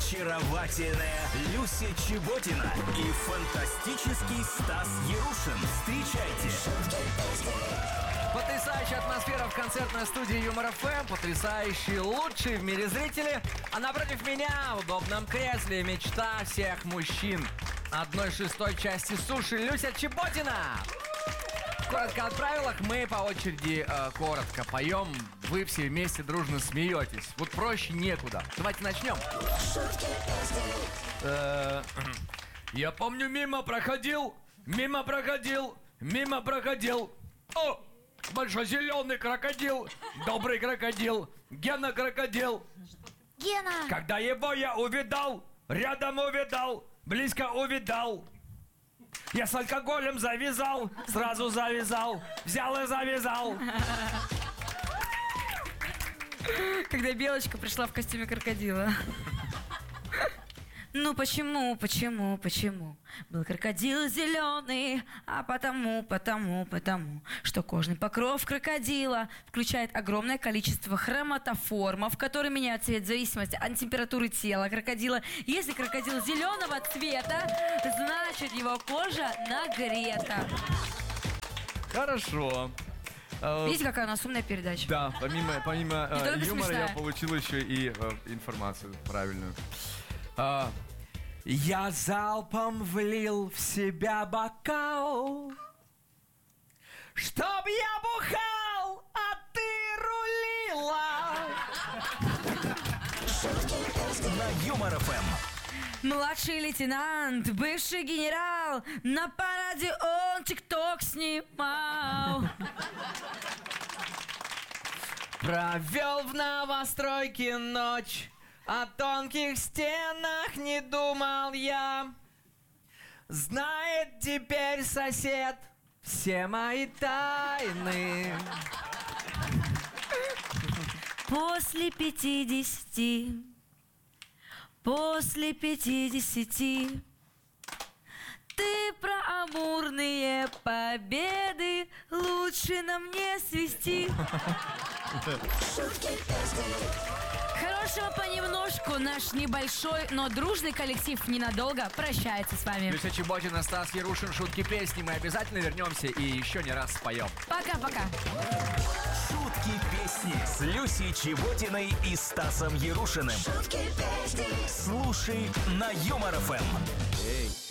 очаровательная Люся Чеботина и фантастический Стас Ярушин. Встречайте! Потрясающая атмосфера в концертной студии Юмор ФМ. Потрясающие, лучшие в мире зрители. А напротив меня в удобном кресле мечта всех мужчин 1/6 части суши Люся Чеботина. Коротко о правилах. Мы по очереди коротко поем. Вы все вместе дружно смеетесь. Вот проще некуда. Давайте начнем. Я помню, мимо проходил. О! Большой зеленый крокодил, добрый крокодил, Гена крокодил. Гена! Когда его я увидал, рядом увидал, близко увидал, я с алкоголем завязал, сразу завязал, взял и завязал. Когда Белочка пришла в костюме крокодила. Ну почему? Был крокодил зеленый, а потому, что кожный покров крокодила включает огромное количество хроматоформов, которые меняют цвет в зависимости от температуры тела крокодила. Если крокодил зеленого цвета, значит его кожа нагрета. Хорошо. Видите, какая у нас умная передача? Да, помимо юмора смешная. я получил еще и информацию правильную. Я залпом влил в себя бокал, чтоб я бухал, а ты рулила. На Юмор ФМ. Младший лейтенант, бывший генерал, на параде он тикток снимал. Провел в новостройке ночь, о тонких стенах не думал я. Знает теперь сосед все мои тайны. После 50 ты про амурные победы лучше нам не свести. Хорошего понемножку. Наш небольшой, но дружный коллектив ненадолго прощается с вами. Люся Чеботина, Стас Ярушин, шутки песни. Мы обязательно вернемся и еще не раз споем. Пока-пока. Шутки песни с Люсей Чеботиной и Стасом Ярушиным. Слушай на Юмор ФМ. Эй,